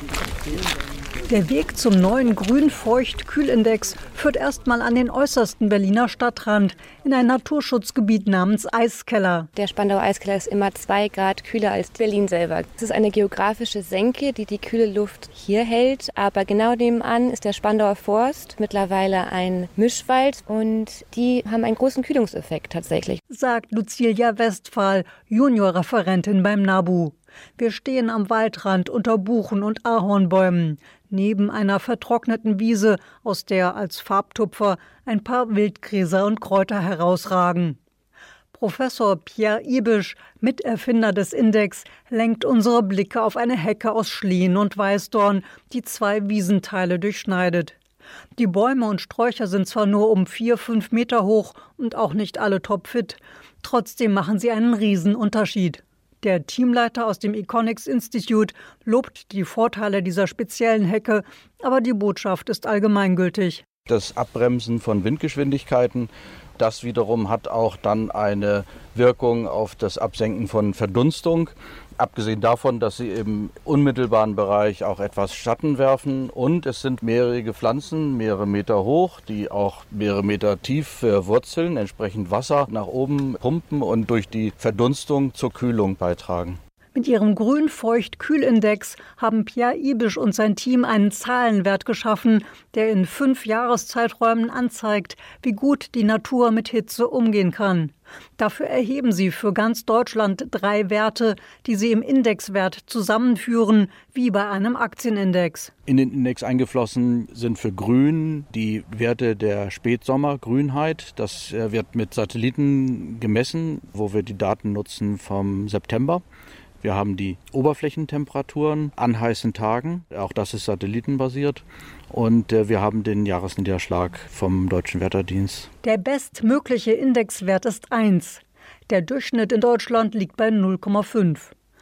Der Weg zum neuen Grün-Feucht-Kühlindex führt erstmal an den äußersten Berliner Stadtrand, in ein Naturschutzgebiet namens Eiskeller. Der Spandauer Eiskeller ist immer zwei Grad kühler als Berlin selber. Es ist eine geografische Senke, die die kühle Luft hier hält. Aber genau nebenan ist der Spandauer Forst, mittlerweile ein Mischwald. Und die haben einen großen Kühlungseffekt tatsächlich. Sagt Lucilia Westphal, Juniorreferentin beim NABU. Wir stehen am Waldrand unter Buchen und Ahornbäumen, neben einer vertrockneten Wiese, aus der als Farbtupfer ein paar Wildgräser und Kräuter herausragen. Professor Pierre Ibisch, Miterfinder des Index, lenkt unsere Blicke auf eine Hecke aus Schlehen und Weißdorn, die zwei Wiesenteile durchschneidet. Die Bäume und Sträucher sind zwar nur um vier, fünf Meter hoch und auch nicht alle topfit, trotzdem machen sie einen Riesenunterschied. Der Teamleiter aus dem Econics Institute lobt die Vorteile dieser speziellen Hecke, aber die Botschaft ist allgemeingültig. Das Abbremsen von Windgeschwindigkeiten, das wiederum hat auch dann eine Wirkung auf das Absenken von Verdunstung. Abgesehen davon, dass sie im unmittelbaren Bereich auch etwas Schatten werfen und es sind mehrere Pflanzen, mehrere Meter hoch, die auch mehrere Meter tief wurzeln, entsprechend Wasser nach oben pumpen und durch die Verdunstung zur Kühlung beitragen. Mit ihrem Grün-Feucht-Kühlindex haben Pierre Ibisch und sein Team einen Zahlenwert geschaffen, der in fünf Jahreszeiträumen anzeigt, wie gut die Natur mit Hitze umgehen kann. Dafür erheben sie für ganz Deutschland drei Werte, die sie im Indexwert zusammenführen, wie bei einem Aktienindex. In den Index eingeflossen sind für Grün die Werte der Spätsommergrünheit. Das wird mit Satelliten gemessen, wo wir die Daten nutzen vom September. Wir haben die Oberflächentemperaturen an heißen Tagen, auch das ist satellitenbasiert. Und wir haben den Jahresniederschlag vom Deutschen Wetterdienst. Der bestmögliche Indexwert ist eins. Der Durchschnitt in Deutschland liegt bei null Komma fünf.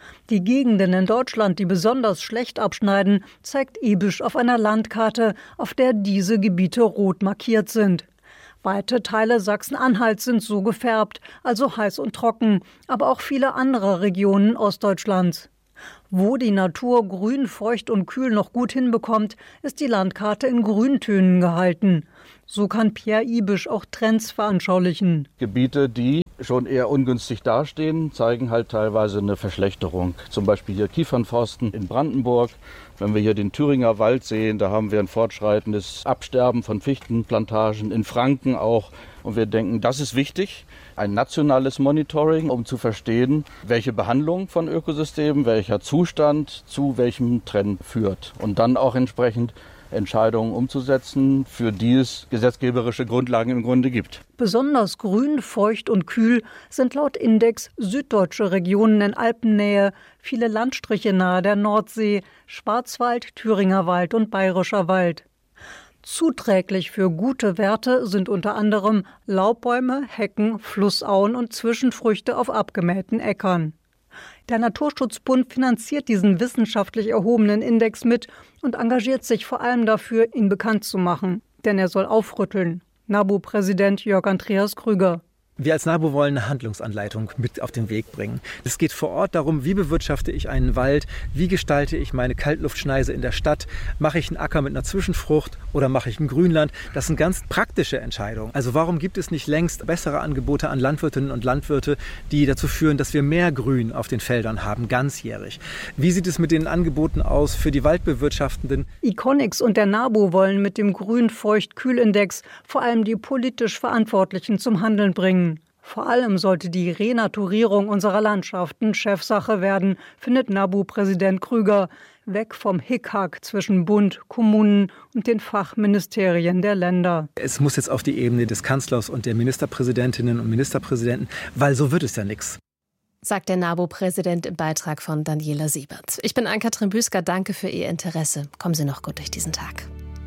Die Gegenden in Deutschland, die besonders schlecht abschneiden, zeigt Ibisch auf einer Landkarte, auf der diese Gebiete rot markiert sind. Weite Teile Sachsen-Anhalts sind so gefärbt, also heiß und trocken, aber auch viele andere Regionen Ostdeutschlands. Wo die Natur grün, feucht und kühl noch gut hinbekommt, ist die Landkarte in Grüntönen gehalten. So kann Pierre Ibisch auch Trends veranschaulichen. Gebiete, die schon eher ungünstig dastehen, zeigen halt teilweise eine Verschlechterung. Zum Beispiel hier Kiefernforsten in Brandenburg. Wenn wir hier den Thüringer Wald sehen, da haben wir ein fortschreitendes Absterben von Fichtenplantagen, in Franken auch. Und wir denken, das ist wichtig, ein nationales Monitoring, um zu verstehen, welche Behandlung von Ökosystemen, welcher Zustand zu welchem Trend führt. Und dann auch entsprechend Entscheidungen umzusetzen, für die es gesetzgeberische Grundlagen im Grunde gibt. Besonders grün, feucht und kühl sind laut Index süddeutsche Regionen in Alpennähe, viele Landstriche nahe der Nordsee, Schwarzwald, Thüringer Wald und Bayerischer Wald. Zuträglich für gute Werte sind unter anderem Laubbäume, Hecken, Flussauen und Zwischenfrüchte auf abgemähten Äckern. Der Naturschutzbund finanziert diesen wissenschaftlich erhobenen Index mit und engagiert sich vor allem dafür, ihn bekannt zu machen. Denn er soll aufrütteln. NABU-Präsident Jörg Andreas Krüger. Wir als NABU wollen eine Handlungsanleitung mit auf den Weg bringen. Es geht vor Ort darum, wie bewirtschafte ich einen Wald, wie gestalte ich meine Kaltluftschneise in der Stadt, mache ich einen Acker mit einer Zwischenfrucht oder mache ich ein Grünland. Das sind ganz praktische Entscheidungen. Also warum gibt es nicht längst bessere Angebote an Landwirtinnen und Landwirte, die dazu führen, dass wir mehr Grün auf den Feldern haben, ganzjährig? Wie sieht es mit den Angeboten aus für die Waldbewirtschaftenden? Iconix und der NABU wollen mit dem Grün-Feucht-Kühl-Index vor allem die politisch Verantwortlichen zum Handeln bringen. Vor allem sollte die Renaturierung unserer Landschaften Chefsache werden, findet NABU-Präsident Krüger. Weg vom Hickhack zwischen Bund, Kommunen und den Fachministerien der Länder. Es muss jetzt auf die Ebene des Kanzlers und der Ministerpräsidentinnen und Ministerpräsidenten, weil so wird es ja nichts. Sagt der NABU-Präsident im Beitrag von Daniela Siebert. Ich bin Ann-Kathrin Büsker, danke für Ihr Interesse. Kommen Sie noch gut durch diesen Tag.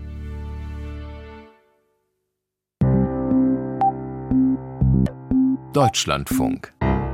Deutschlandfunk.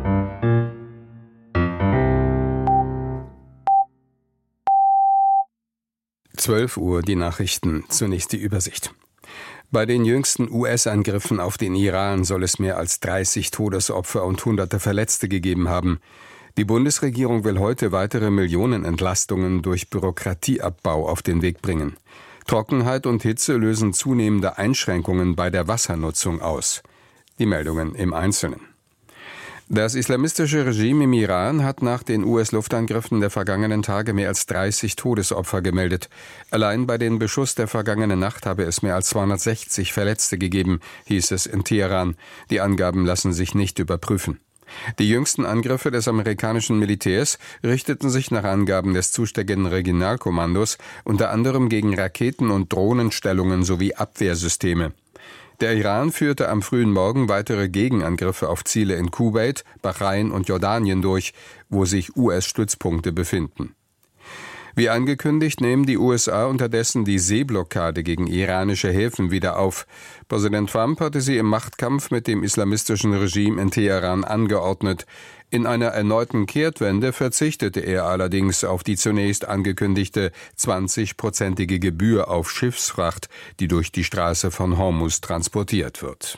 zwölf Uhr die Nachrichten, zunächst die Übersicht. Bei den jüngsten U S-Angriffen auf den Iran soll es mehr als dreißig Todesopfer und hunderte Verletzte gegeben haben. Die Bundesregierung will heute weitere Millionenentlastungen durch Bürokratieabbau auf den Weg bringen. Trockenheit und Hitze lösen zunehmende Einschränkungen bei der Wassernutzung aus. Die Meldungen im Einzelnen. Das islamistische Regime im Iran hat nach den U S-Luftangriffen der vergangenen Tage mehr als dreißig Todesopfer gemeldet. Allein bei den Beschuss der vergangenen Nacht habe es mehr als zweihundertsechzig Verletzte gegeben, hieß es in Teheran. Die Angaben lassen sich nicht überprüfen. Die jüngsten Angriffe des amerikanischen Militärs richteten sich nach Angaben des zuständigen Regionalkommandos unter anderem gegen Raketen- und Drohnenstellungen sowie Abwehrsysteme. Der Iran führte am frühen Morgen weitere Gegenangriffe auf Ziele in Kuwait, Bahrain und Jordanien durch, wo sich U S-Stützpunkte befinden. Wie angekündigt, nehmen die U S A unterdessen die Seeblockade gegen iranische Häfen wieder auf. Präsident Trump hatte sie im Machtkampf mit dem islamistischen Regime in Teheran angeordnet. In einer erneuten Kehrtwende verzichtete er allerdings auf die zunächst angekündigte zwanzigprozentige Gebühr auf Schiffsfracht, die durch die Straße von Hormuz transportiert wird.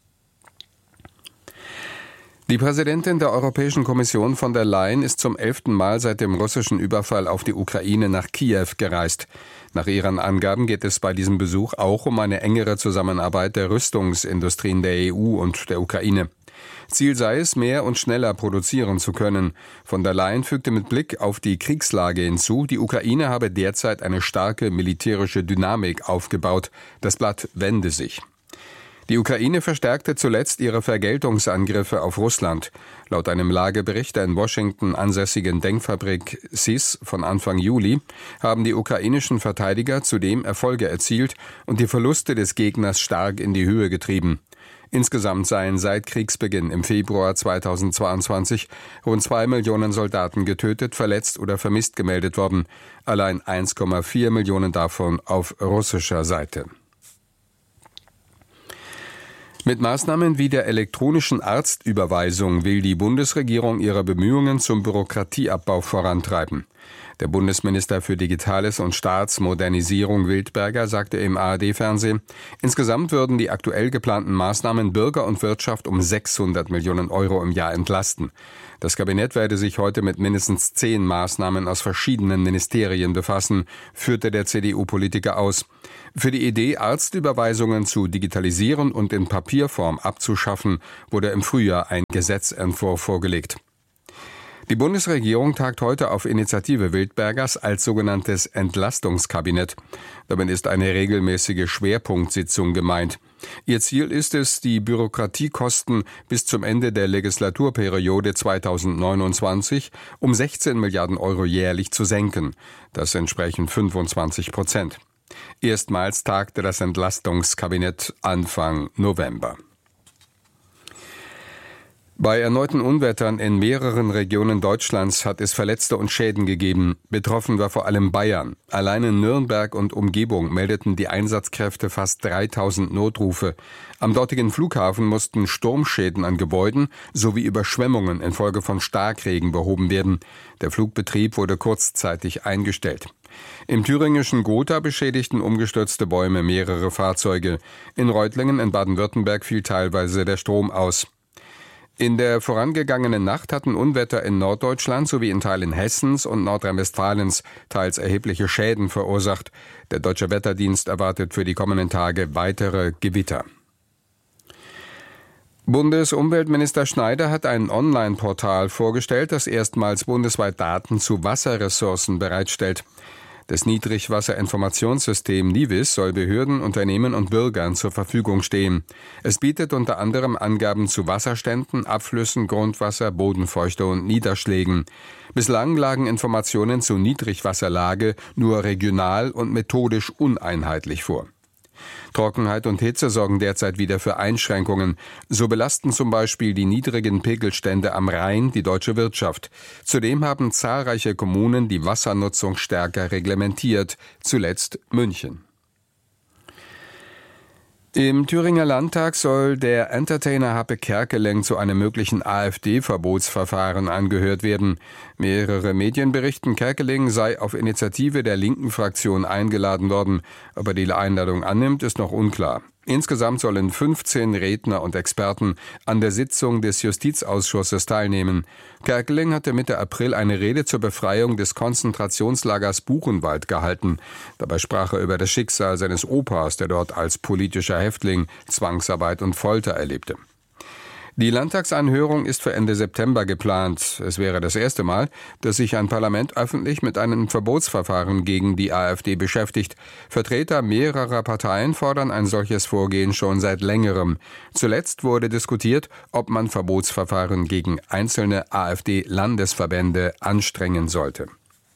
Die Präsidentin der Europäischen Kommission von der Leyen ist zum elften Mal seit dem russischen Überfall auf die Ukraine nach Kiew gereist. Nach ihren Angaben geht es bei diesem Besuch auch um eine engere Zusammenarbeit der Rüstungsindustrien der E U und der Ukraine. Ziel sei es, mehr und schneller produzieren zu können. Von der Leyen fügte mit Blick auf die Kriegslage hinzu, die Ukraine habe derzeit eine starke militärische Dynamik aufgebaut. Das Blatt wende sich. Die Ukraine verstärkte zuletzt ihre Vergeltungsangriffe auf Russland. Laut einem Lagebericht der in Washington ansässigen Denkfabrik S I S von Anfang Juli haben die ukrainischen Verteidiger zudem Erfolge erzielt und die Verluste des Gegners stark in die Höhe getrieben. Insgesamt seien seit Kriegsbeginn im Februar zweitausendzweiundzwanzig rund zwei Millionen Soldaten getötet, verletzt oder vermisst gemeldet worden. Allein eins Komma vier Millionen davon auf russischer Seite. Mit Maßnahmen wie der elektronischen Arztüberweisung will die Bundesregierung ihre Bemühungen zum Bürokratieabbau vorantreiben. Der Bundesminister für Digitales und Staatsmodernisierung Wildberger sagte im A R D-Fernsehen, insgesamt würden die aktuell geplanten Maßnahmen Bürger und Wirtschaft um sechshundert Millionen Euro im Jahr entlasten. Das Kabinett werde sich heute mit mindestens zehn Maßnahmen aus verschiedenen Ministerien befassen, führte der C D U-Politiker aus. Für die Idee, Arztüberweisungen zu digitalisieren und in Papierform abzuschaffen, wurde im Frühjahr ein Gesetzentwurf vorgelegt. Die Bundesregierung tagt heute auf Initiative Wildbergers als sogenanntes Entlastungskabinett. Damit ist eine regelmäßige Schwerpunktsitzung gemeint. Ihr Ziel ist es, die Bürokratiekosten bis zum Ende der Legislaturperiode zweitausendneunundzwanzig um sechzehn Milliarden Euro jährlich zu senken. Das entsprechen fünfundzwanzig Prozent. Erstmals tagte das Entlastungskabinett Anfang November. Bei erneuten Unwettern in mehreren Regionen Deutschlands hat es Verletzte und Schäden gegeben. Betroffen war vor allem Bayern. Allein in Nürnberg und Umgebung meldeten die Einsatzkräfte fast dreitausend Notrufe. Am dortigen Flughafen mussten Sturmschäden an Gebäuden sowie Überschwemmungen infolge von Starkregen behoben werden. Der Flugbetrieb wurde kurzzeitig eingestellt. Im thüringischen Gotha beschädigten umgestürzte Bäume mehrere Fahrzeuge. In Reutlingen in Baden-Württemberg fiel teilweise der Strom aus. In der vorangegangenen Nacht hatten Unwetter in Norddeutschland sowie in Teilen Hessens und Nordrhein-Westfalens teils erhebliche Schäden verursacht. Der Deutsche Wetterdienst erwartet für die kommenden Tage weitere Gewitter. Bundesumweltminister Schneider hat ein Online-Portal vorgestellt, das erstmals bundesweit Daten zu Wasserressourcen bereitstellt. Das Niedrigwasserinformationssystem NIWIS soll Behörden, Unternehmen und Bürgern zur Verfügung stehen. Es bietet unter anderem Angaben zu Wasserständen, Abflüssen, Grundwasser, Bodenfeuchte und Niederschlägen. Bislang lagen Informationen zu Niedrigwasserlage nur regional und methodisch uneinheitlich vor. Trockenheit und Hitze sorgen derzeit wieder für Einschränkungen. So belasten zum Beispiel die niedrigen Pegelstände am Rhein die deutsche Wirtschaft. Zudem haben zahlreiche Kommunen die Wassernutzung stärker reglementiert, zuletzt München. Im Thüringer Landtag soll der Entertainer Happe Kerkeling zu einem möglichen AfD-Verbotsverfahren angehört werden. Mehrere Medien berichten, Kerkeling sei auf Initiative der linken Fraktion eingeladen worden. Ob er die Einladung annimmt, ist noch unklar. Insgesamt sollen fünfzehn Redner und Experten an der Sitzung des Justizausschusses teilnehmen. Kerkeling hatte Mitte April eine Rede zur Befreiung des Konzentrationslagers Buchenwald gehalten. Dabei sprach er über das Schicksal seines Opas, der dort als politischer Häftling Zwangsarbeit und Folter erlebte. Die Landtagsanhörung ist für Ende September geplant. Es wäre das erste Mal, dass sich ein Parlament öffentlich mit einem Verbotsverfahren gegen die AfD beschäftigt. Vertreter mehrerer Parteien fordern ein solches Vorgehen schon seit längerem. Zuletzt wurde diskutiert, ob man Verbotsverfahren gegen einzelne AfD-Landesverbände anstrengen sollte.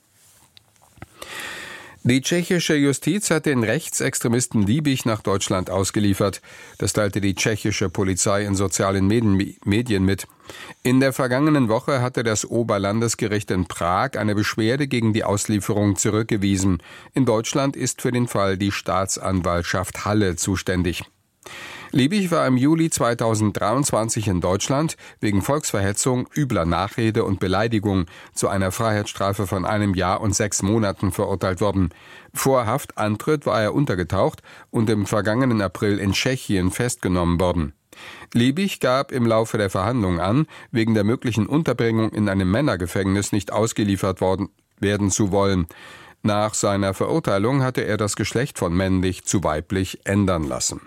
Die tschechische Justiz hat den Rechtsextremisten Liebig nach Deutschland ausgeliefert. Das teilte die tschechische Polizei in sozialen Medien mit. In der vergangenen Woche hatte das Oberlandesgericht in Prag eine Beschwerde gegen die Auslieferung zurückgewiesen. In Deutschland ist für den Fall die Staatsanwaltschaft Halle zuständig. Liebig war im Juli zweitausenddreiundzwanzig in Deutschland wegen Volksverhetzung, übler Nachrede und Beleidigung zu einer Freiheitsstrafe von einem Jahr und sechs Monaten verurteilt worden. Vor Haftantritt war er untergetaucht und im vergangenen April in Tschechien festgenommen worden. Liebig gab im Laufe der Verhandlungen an, wegen der möglichen Unterbringung in einem Männergefängnis nicht ausgeliefert worden werden zu wollen. Nach seiner Verurteilung hatte er das Geschlecht von männlich zu weiblich ändern lassen.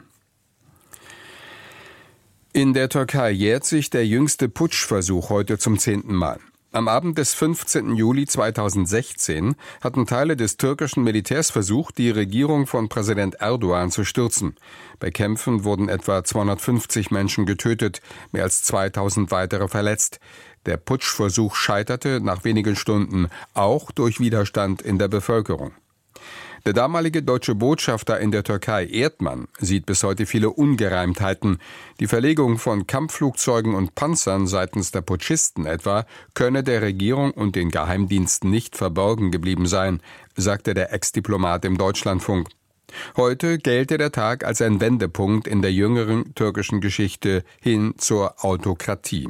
In der Türkei jährt sich der jüngste Putschversuch heute zum zehnten Mal. Am Abend des fünfzehnten Juli zweitausendsechzehn hatten Teile des türkischen Militärs versucht, die Regierung von Präsident Erdogan zu stürzen. Bei Kämpfen wurden etwa zweihundertfünfzig Menschen getötet, mehr als zweitausend weitere verletzt. Der Putschversuch scheiterte nach wenigen Stunden, auch durch Widerstand in der Bevölkerung. Der damalige deutsche Botschafter in der Türkei, Erdmann, sieht bis heute viele Ungereimtheiten. Die Verlegung von Kampfflugzeugen und Panzern seitens der Putschisten etwa könne der Regierung und den Geheimdiensten nicht verborgen geblieben sein, sagte der Ex-Diplomat im Deutschlandfunk. Heute gelte der Tag als ein Wendepunkt in der jüngeren türkischen Geschichte hin zur Autokratie.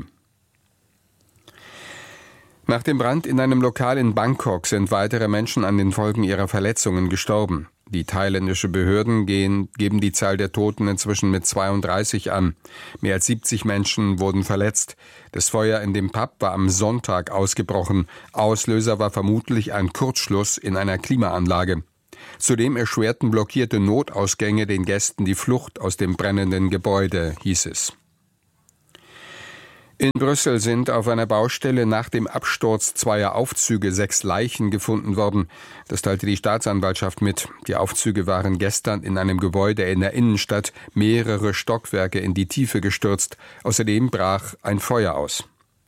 Nach dem Brand in einem Lokal in Bangkok sind weitere Menschen an den Folgen ihrer Verletzungen gestorben. Die thailändische Behörden gehen, geben die Zahl der Toten inzwischen mit zweiunddreißig an. Mehr als siebzig Menschen wurden verletzt. Das Feuer in dem Pub war am Sonntag ausgebrochen. Auslöser war vermutlich ein Kurzschluss in einer Klimaanlage. Zudem erschwerten blockierte Notausgänge den Gästen die Flucht aus dem brennenden Gebäude, hieß es. In Brüssel sind auf einer Baustelle nach dem Absturz zweier Aufzüge sechs Leichen gefunden worden. Das teilte die Staatsanwaltschaft mit. Die Aufzüge waren gestern in einem Gebäude in der Innenstadt mehrere Stockwerke in die Tiefe gestürzt. Außerdem brach ein Feuer aus.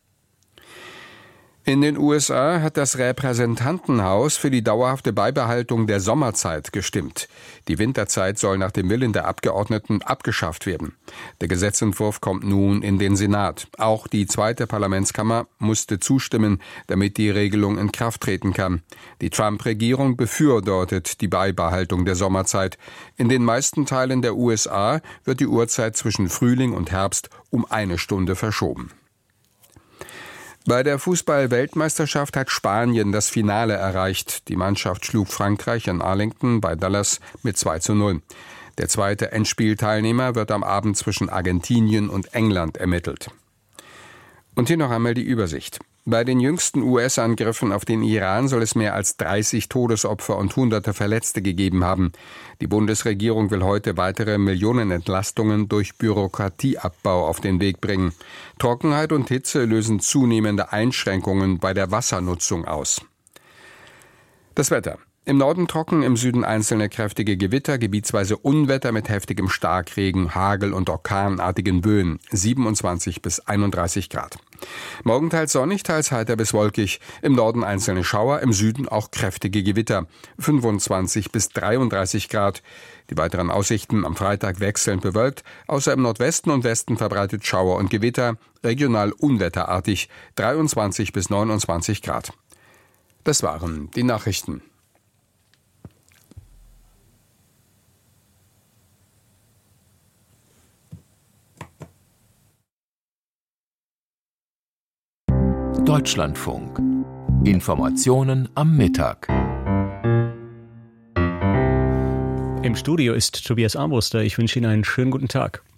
In den U S A hat das Repräsentantenhaus für die dauerhafte Beibehaltung der Sommerzeit gestimmt. Die Winterzeit soll nach dem Willen der Abgeordneten abgeschafft werden. Der Gesetzentwurf kommt nun in den Senat. Auch die zweite Parlamentskammer musste zustimmen, damit die Regelung in Kraft treten kann. Die Trump-Regierung befürwortet die Beibehaltung der Sommerzeit. In den meisten Teilen der U S A wird die Uhrzeit zwischen Frühling und Herbst um eine Stunde verschoben. Bei der Fußball-Weltmeisterschaft hat Spanien das Finale erreicht. Die Mannschaft schlug Frankreich in Arlington bei Dallas mit zwei zu null. Der zweite Endspielteilnehmer wird am Abend zwischen Argentinien und England ermittelt. Und hier noch einmal die Übersicht. Bei den jüngsten U S-Angriffen auf den Iran soll es mehr als dreißig Todesopfer und hunderte Verletzte gegeben haben. Die Bundesregierung will heute weitere Millionenentlastungen durch Bürokratieabbau auf den Weg bringen. Trockenheit und Hitze lösen zunehmende Einschränkungen bei der Wassernutzung aus. Das Wetter. Im Norden trocken, im Süden einzelne kräftige Gewitter, gebietsweise Unwetter mit heftigem Starkregen, Hagel und orkanartigen Böen, siebenundzwanzig bis einunddreißig Grad. Morgen teils sonnig, teils heiter bis wolkig, im Norden einzelne Schauer, im Süden auch kräftige Gewitter, fünfundzwanzig bis dreiunddreißig Grad. Die weiteren Aussichten am Freitag wechselnd bewölkt, außer im Nordwesten und Westen verbreitet Schauer und Gewitter, regional unwetterartig, dreiundzwanzig bis neunundzwanzig Grad. Das waren die Nachrichten. Deutschlandfunk. Informationen am Mittag. Im Studio ist Tobias Armbruster. Ich wünsche Ihnen einen schönen guten Tag.